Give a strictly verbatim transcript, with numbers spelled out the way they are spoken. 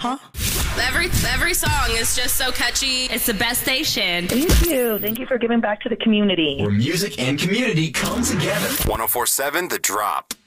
Huh? Every every song is just so catchy. It's the best station. Thank you. Thank you for giving back to the community. Where music and community come together. one oh four point seven The Drop.